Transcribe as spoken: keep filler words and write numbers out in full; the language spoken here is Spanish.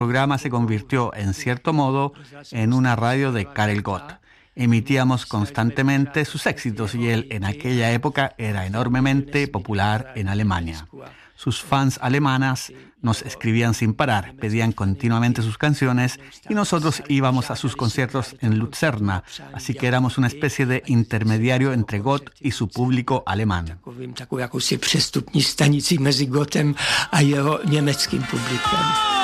programa se convirtió, en cierto modo, en una radio de Karel Gott. Emitíamos constantemente sus éxitos y él en aquella época era enormemente popular en Alemania. Sus fans alemanas nos escribían sin parar, pedían continuamente sus canciones y nosotros íbamos a sus conciertos en Lucerna, así que éramos una especie de intermediario entre Gott y su público alemán. Takovou jakousi přestupní stanicí mezi Gottem a jeho německým publikem.